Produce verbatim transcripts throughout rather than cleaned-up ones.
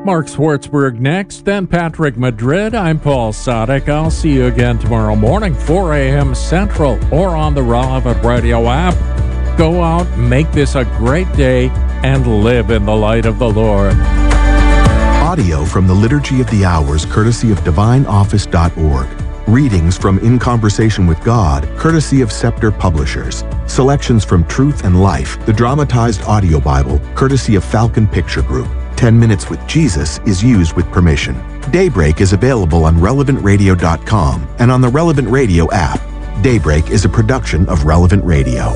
Mark Schwartzberg next, then Patrick Madrid. I'm Paul Sadek. I'll see you again tomorrow morning, four a.m. Central, or on the Relevant Radio app. Go out, make this a great day, and live in the light of the Lord. Audio from the Liturgy of the Hours, courtesy of divine office dot org. Readings from In Conversation with God, courtesy of Scepter Publishers. Selections from Truth and Life, the dramatized audio Bible, courtesy of Falcon Picture Group. Ten Minutes with Jesus is used with permission. Daybreak is available on relevant radio dot com and on the Relevant Radio app. Daybreak is a production of Relevant Radio.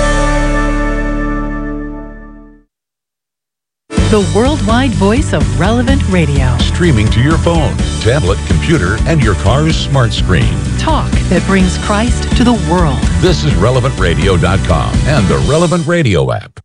The worldwide voice of Relevant Radio. Streaming to your phone, tablet, computer, and your car's smart screen. Talk that brings Christ to the world. This is relevant radio dot com and the Relevant Radio app.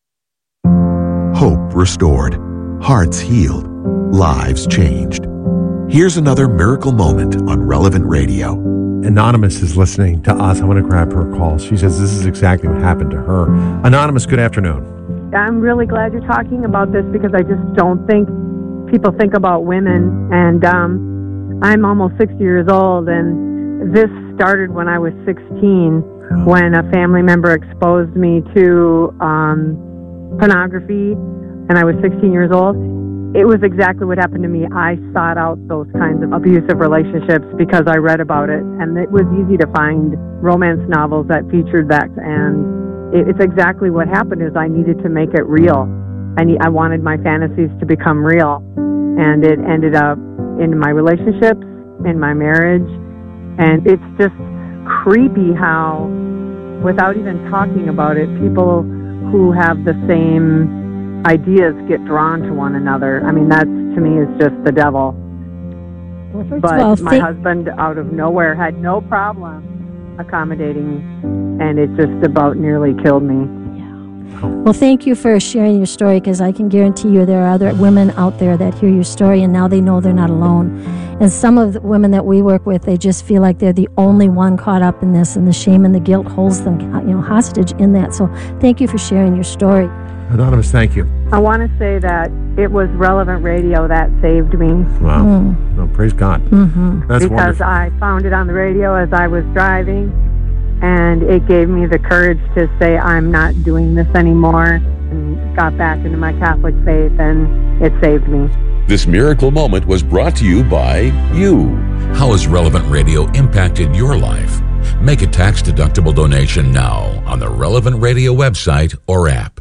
Hope restored. Hearts healed. Lives changed. Here's another miracle moment on Relevant Radio. Anonymous is listening to us. I want to grab her call. She says this is exactly what happened to her. Anonymous, good afternoon. I'm really glad you're talking about this because I just don't think people think about women. And um, I'm almost sixty years old, and this started when I was sixteen, when a family member exposed me to um, pornography, and I was sixteen years old. It was exactly what happened to me. I sought out those kinds of abusive relationships because I read about it, and it was easy to find romance novels that featured that, and it's exactly what happened is I needed to make it real. I, need, I wanted my fantasies to become real. And it ended up in my relationships, in my marriage. And it's just creepy how, without even talking about it, people who have the same ideas get drawn to one another. I mean, that to me is just the devil. Well, first but of all, my think- husband, out of nowhere, had no problem accommodating, and it just about nearly killed me. Yeah. Well, thank you for sharing your story, because I can guarantee you there are other women out there that hear your story and now they know they're not alone. And some of the women that we work with, they just feel like they're the only one caught up in this, and the shame and the guilt holds them, you know, hostage in that. So thank you for sharing your story. Anonymous, thank you. I want to say that it was Relevant Radio that saved me. Wow. Mm. No, praise God. Mm-hmm. That's because wonderful. I found it on the radio as I was driving, and it gave me the courage to say I'm not doing this anymore, and got back into my Catholic faith, and it saved me. This miracle moment was brought to you by you. How has Relevant Radio impacted your life? Make a tax-deductible donation now on the Relevant Radio website or app.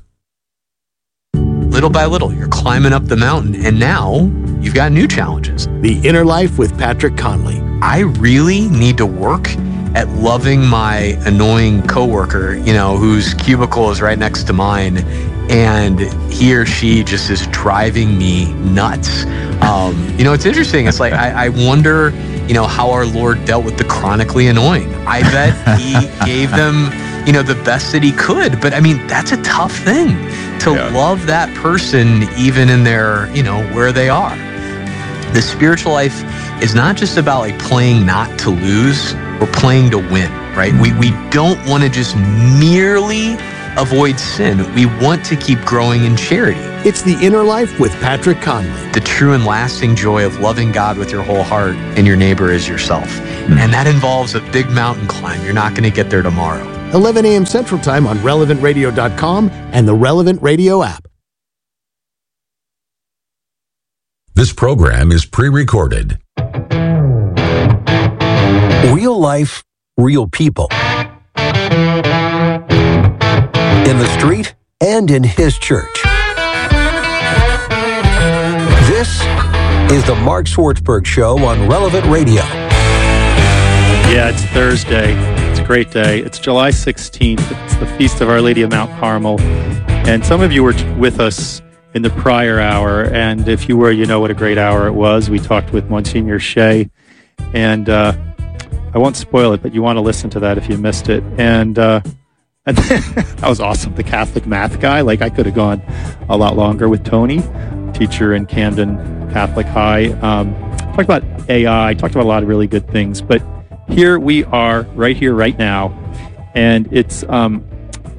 Little by little, you're climbing up the mountain, and now you've got new challenges. The Inner Life with Patrick Conley. I really need to work at loving my annoying coworker, you know, whose cubicle is right next to mine, and he or she just is driving me nuts. Um, you know, it's interesting. It's like, I, I wonder, you know, how our Lord dealt with the chronically annoying. I bet he gave them, you know, the best that he could. But I mean, that's a tough thing to yeah. love that person even in their, you know, where they are. The spiritual life is not just about like playing not to lose, we're playing to win, right? We we don't want to just merely avoid sin. We want to keep growing in charity. It's The Inner Life with Patrick Conley. The true and lasting joy of loving God with your whole heart and your neighbor as yourself. Mm. And that involves a big mountain climb. You're not going to get there tomorrow. eleven a.m. Central Time on relevant radio dot com and the Relevant Radio app. This program is pre-recorded. Real life, real people. In the street and in his church. This is the Mark Schwartzberg Show on Relevant Radio. Yeah, it's Thursday. It's a great day. It's July sixteenth. It's the Feast of Our Lady of Mount Carmel. And some of you were with us in the prior hour. And if you were, you know what a great hour it was. We talked with Monsignor Shea. And uh, I won't spoil it, but you want to listen to that if you missed it. And, uh, and that was awesome. The Catholic math guy. Like, I could have gone a lot longer with Tony, teacher in Camden Catholic High. Um, talked about A I. Talked about a lot of really good things. But here we are, right here, right now. And it's um,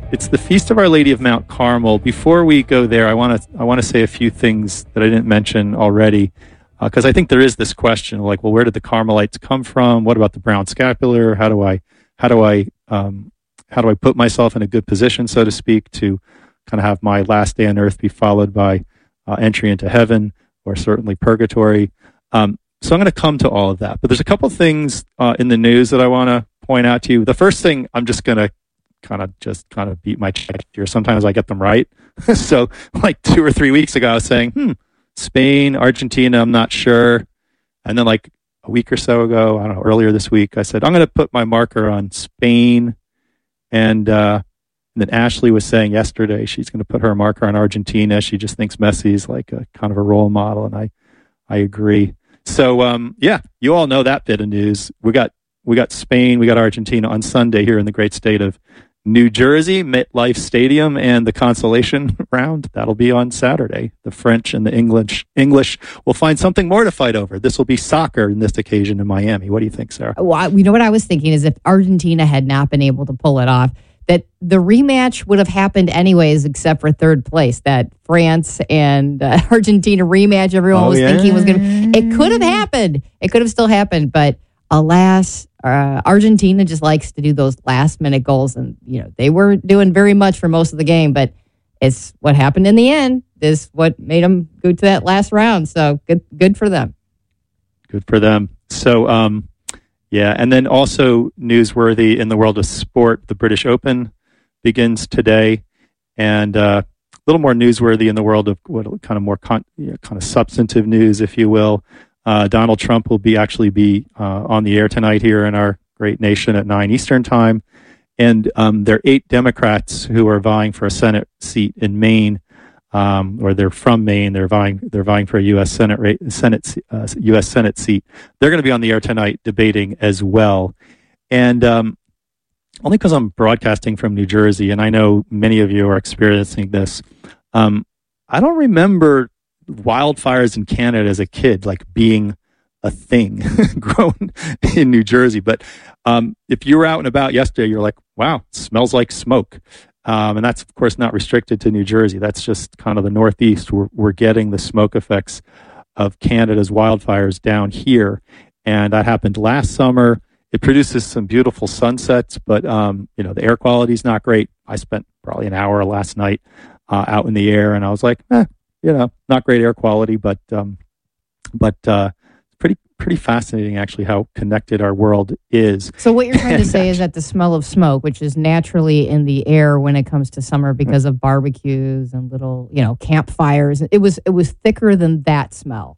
it's the Feast of Our Lady of Mount Carmel. Before we go there, I want to I want to say a few things that I didn't mention already, because uh, I think there is this question, like, well, where did the Carmelites come from? What about the brown scapular? How do I how do I um, how do I put myself in a good position, so to speak, to kind of have my last day on earth be followed by uh, entry into heaven, or certainly purgatory? Um, so I'm going to come to all of that. But there's a couple things uh, in the news that I want to point out to you. The first thing, I'm just going to kind of just kind of beat my chest here. Sometimes I get them right. So like two or three weeks ago, I was saying, hmm, Spain, Argentina, I'm not sure. And then like a week or so ago, I don't know, earlier this week, I said, I'm going to put my marker on Spain. And, uh, and then Ashley was saying yesterday she's going to put her marker on Argentina. She just thinks Messi's like a kind of a role model. And I, I agree. So, um, yeah, you all know that bit of news. We got, we got Spain, we got Argentina on Sunday here in the great state of New Jersey, MetLife Stadium, and the consolation round. That'll be on Saturday. The French and the English English will find something more to fight over. This will be soccer in this occasion in Miami. What do you think, Sarah? Well, I, you know what I was thinking is if Argentina had not been able to pull it off, that the rematch would have happened anyways, except for third place. That France and uh, Argentina rematch, everyone Oh, was yeah. thinking was going to. It could have happened. It could have still happened, but alas, uh, Argentina just likes to do those last minute goals, and you know they were doing very much for most of the game, but it's what happened in the end is what made them go to that last round. So good, good for them. Good for them. So, um, yeah, and then also newsworthy in the world of sport, the British Open begins today, and uh, a little more newsworthy in the world of what kind of more con- you know, kind of substantive news, if you will. Uh, Donald Trump will be actually be uh, on the air tonight here in our great nation at nine Eastern time. And um, there are eight Democrats who are vying for a Senate seat in Maine, um, or they're from Maine. They're vying they're vying for a U S Senate ra- Senate uh, U S Senate seat. They're going to be on the air tonight debating as well. And um, only because I'm broadcasting from New Jersey, and I know many of you are experiencing this. Um, I don't remember wildfires in Canada as a kid, like being a thing grown in New Jersey. But um, if you were out and about yesterday, you're like, wow, it smells like smoke. Um, and that's, of course, not restricted to New Jersey. That's just kind of the Northeast. We're, we're getting the smoke effects of Canada's wildfires down here. And that happened last summer. It produces some beautiful sunsets, but, um, you know, the air quality is not great. I spent probably an hour last night uh, out in the air, and I was like, eh, you know, not great air quality, but um, but uh, pretty pretty fascinating actually how connected our world is. So what you're trying to say is that the smell of smoke, which is naturally in the air when it comes to summer because of barbecues and little, you know, campfires, it was it was thicker than that smell.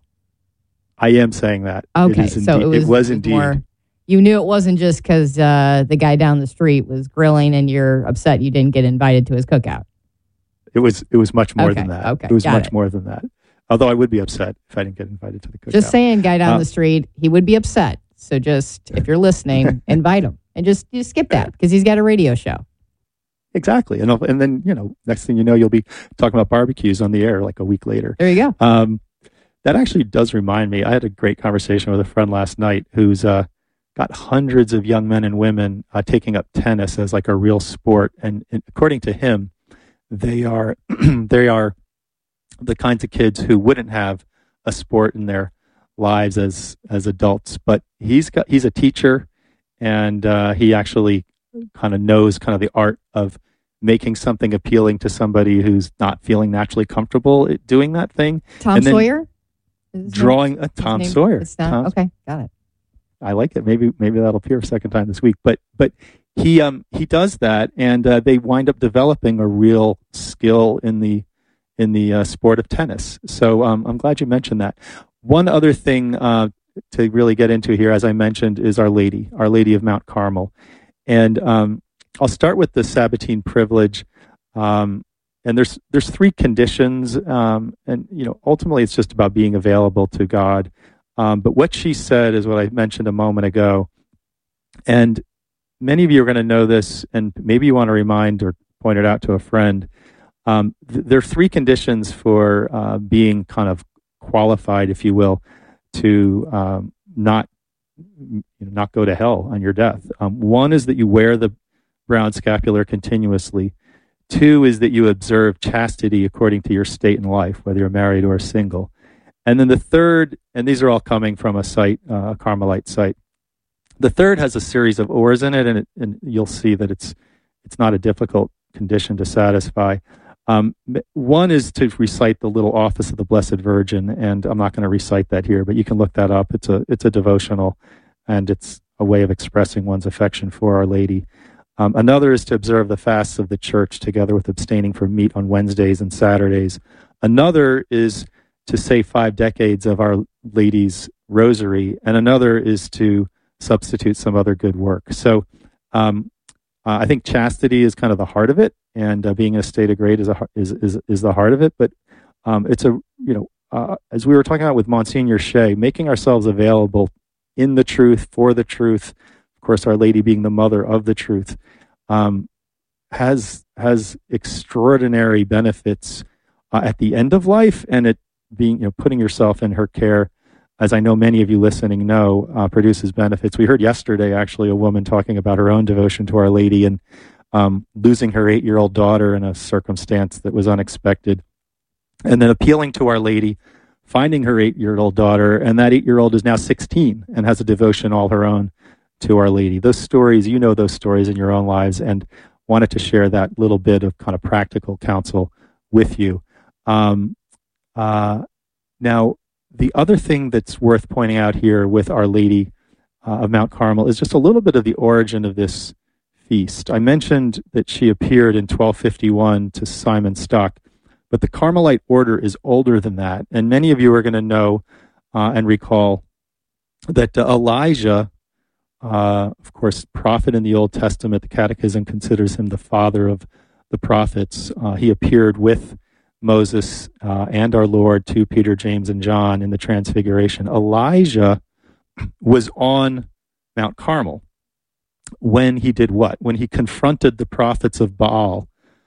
I am saying that. Okay, it is so indeed, it was, it was indeed. More, you knew it wasn't just because uh, the guy down the street was grilling and you're upset you didn't get invited to his cookout. It was it was much more Okay, than that. okay, it was got much it. more than that. Although I would be upset if I didn't get invited to the cookout. Just saying, guy down Uh, the street, he would be upset. So just, if you're listening, invite him. And just, just skip that because he's got a radio show. Exactly. And, and then, you know, next thing you know, you'll be talking about barbecues on the air like a week later. There you go. Um, that actually does remind me. I had a great conversation with a friend last night who's uh, got hundreds of young men and women uh, taking up tennis as like a real sport. And, and according to him, they are they are the kinds of kids who wouldn't have a sport in their lives as as adults. But he's got he's a teacher, and uh, he actually kind of knows kind of the art of making something appealing to somebody who's not feeling naturally comfortable at doing that thing. Tom And then Sawyer? Is drawing that a Tom his name? Sawyer. It's not, Tom- okay, got it. I like it. Maybe maybe that'll appear a second time this week. But but he um he does that, and uh, they wind up developing a real skill in the in the uh, sport of tennis. So um, I'm glad you mentioned that. One other thing uh, to really get into here, as I mentioned, is Our Lady, Our Lady of Mount Carmel, and um, I'll start with the Sabbatine privilege. Um, and there's there's three conditions, um, and you know ultimately it's just about being available to God. Um, but what she said is what I mentioned a moment ago. And many of you are going to know this, and maybe you want to remind or point it out to a friend. Um, th- there are three conditions for uh, being kind of qualified, if you will, to um, not you know, not go to hell on your death. Um, one is that you wear the brown scapular continuously. Two is that you observe chastity according to your state in life, whether you're married or single. And then the third, and these are all coming from a site, uh, a Carmelite site. The third has a series of ors in it, and, it, and you'll see that it's it's not a difficult condition to satisfy. Um, one is to recite the little Office of the Blessed Virgin, and I'm not going to recite that here, but you can look that up. It's a it's a devotional, and it's a way of expressing one's affection for Our Lady. Um, another is to observe the fasts of the church together with abstaining from meat on Wednesdays and Saturdays. Another is to say five decades of Our Lady's Rosary, and another is to substitute some other good work. So um, uh, I think chastity is kind of the heart of it, and uh, being in a state of grace is, a, is is is the heart of it. But um, it's a you know uh, as we were talking about with Monsignor Shea, making ourselves available in the truth, for the truth. Of course, Our Lady being the mother of the truth, um, has has extraordinary benefits uh, at the end of life, and it being you know putting yourself in her care, as I know many of you listening know, uh, produces benefits. We heard yesterday actually a woman talking about her own devotion to Our Lady and um, losing her eight-year-old daughter in a circumstance that was unexpected, and then appealing to Our Lady, finding her eight-year-old daughter, and that eight-year-old is now sixteen and has a devotion all her own to Our Lady. Those stories, you know those stories in your own lives, and wanted to share that little bit of kind of practical counsel with you. Um, uh, now, the other thing that's worth pointing out here with Our Lady uh, of Mount Carmel is just a little bit of the origin of this feast. I mentioned that she appeared in twelve fifty-one to Simon Stock, but the Carmelite order is older than that, and many of you are going to know uh, and recall that uh, Elijah, uh, of course, prophet in the Old Testament, the Catechism considers him the father of the prophets. Uh, he appeared with Moses uh, and our Lord to Peter, James, and John in the Transfiguration. Elijah was on Mount Carmel when he did what? When he confronted the prophets of Baal.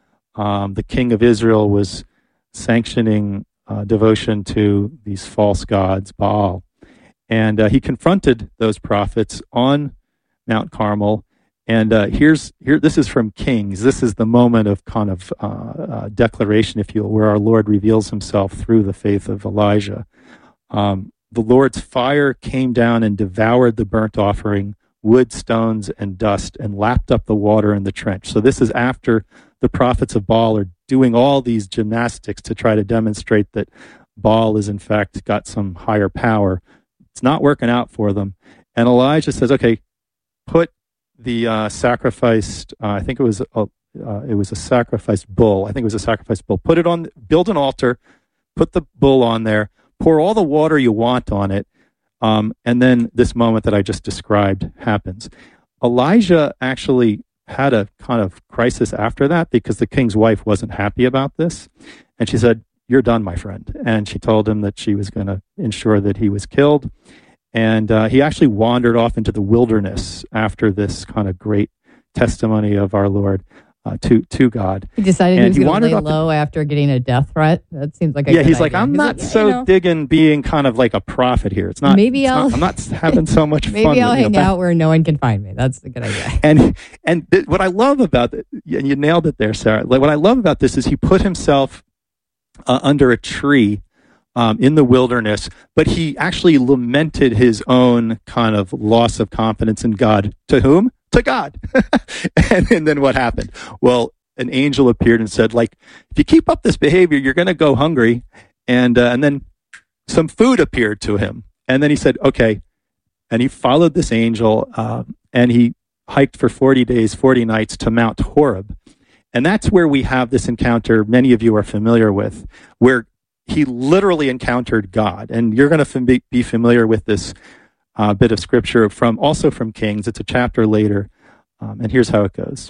Um, the king of Israel was sanctioning uh, devotion to these false gods, Baal. And uh, he confronted those prophets on Mount Carmel. And uh, here's here. This is from Kings. This is the moment of kind of uh, uh, declaration, if you will, where our Lord reveals himself through the faith of Elijah. Um, the Lord's fire came down and devoured the burnt offering, wood, stones, and dust, and lapped up the water in the trench. So this is after the prophets of Baal are doing all these gymnastics to try to demonstrate that Baal is in fact got some higher power. It's not working out for them. And Elijah says, okay, put the uh, sacrificed, uh, I think it was, a, uh, it was a sacrificed bull. I think it was a sacrificed bull. Put it on, build an altar, put the bull on there, pour all the water you want on it, um, and then this moment that I just described happens. Elijah actually had a kind of crisis after that because the king's wife wasn't happy about this. And she said, "You're done, my friend." And she told him that she was going to ensure that he was killed. And uh, he actually wandered off into the wilderness after this kind of great testimony of our Lord uh, to to God. He decided and he was going to lay up low in, after getting a death threat. That seems like a yeah. good He's idea. like, I'm he's not like, so you know, digging being kind of like a prophet here. It's not. Maybe it's I'll. Not, I'm not having so much maybe fun. Maybe I'll with, hang you know, out where no one can find me. That's a good idea. And and th- what I love about it, and you nailed it there, Sarah. Like, what I love about this is he put himself uh, under a tree. Um, in the wilderness, but he actually lamented his own kind of loss of confidence in God. To whom? To God. and, and then what happened? Well, an angel appeared and said, like, if you keep up this behavior, you're going to go hungry. And uh, and then some food appeared to him. And then he said, okay. And he followed this angel, uh, and he hiked for forty days, forty nights to Mount Horeb. And that's where we have this encounter many of you are familiar with, where he literally encountered God. And you're going to be familiar with this uh, bit of scripture from also from Kings. It's a chapter later. Um, and here's how it goes.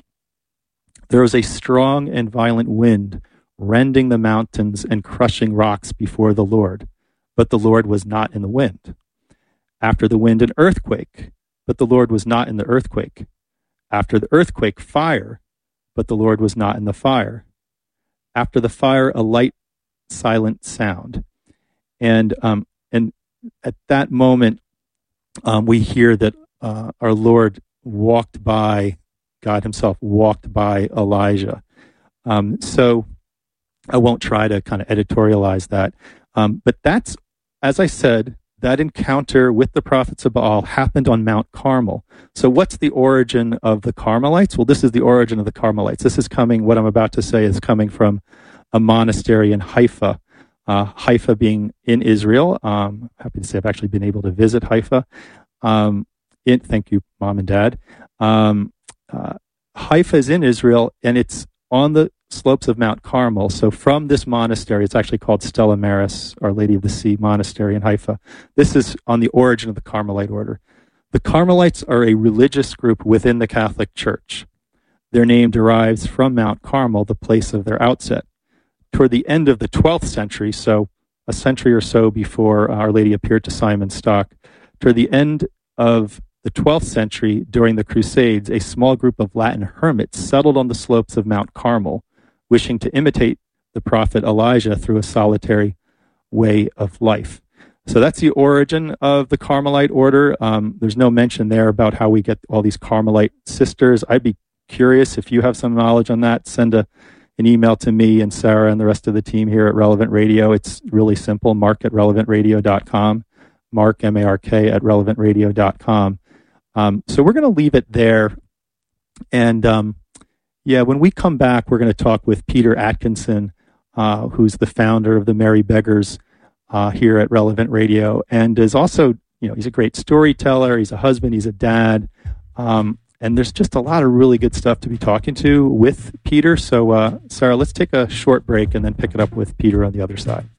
There was a strong and violent wind rending the mountains and crushing rocks before the Lord. But the Lord was not in the wind. After the wind, an earthquake. But the Lord was not in the earthquake. After the earthquake, fire. But the Lord was not in the fire. After the fire, a light silent sound. And um, and at that moment, um, we hear that uh, our Lord walked by, God himself walked by Elijah. Um, so I won't try to kind of editorialize that. Um, but that's, as I said, that encounter with the prophets of Baal happened on Mount Carmel. So what's the origin of the Carmelites? Well, this is the origin of the Carmelites. This is coming, what I'm about to say is coming from a monastery in Haifa. Uh, Haifa being in Israel. Um, happy to say I've actually been able to visit Haifa. Um, in, thank you, Mom and Dad. Um, uh, Haifa is in Israel, and it's on the slopes of Mount Carmel. So from this monastery, it's actually called Stella Maris, Our Lady of the Sea Monastery in Haifa. This is on the origin of the Carmelite order. The Carmelites are a religious group within the Catholic Church. Their name derives from Mount Carmel, the place of their outset. Toward the end of the twelfth century, so a century or so before Our Lady appeared to Simon Stock, toward the end of the twelfth century, during the Crusades, a small group of Latin hermits settled on the slopes of Mount Carmel, wishing to imitate the prophet Elijah through a solitary way of life. So that's the origin of the Carmelite order. Um, there's no mention there about how we get all these Carmelite sisters. I'd be curious if you have some knowledge on that. Send a an email to me and Sarah and the rest of the team here at Relevant Radio. It's really simple, mark at relevant radio dot com, mark, M A R K, at relevant radio dot com. Um, so we're going to leave it there. And um, yeah, when we come back, we're going to talk with Peter Atkinson, uh, who's the founder of the Merry Beggars uh, here at Relevant Radio, and is also, you know, he's a great storyteller. He's a husband. He's a dad. Um, And there's just a lot of really good stuff to be talking to with Peter. So, uh, Sarah, let's take a short break and then pick it up with Peter on the other side.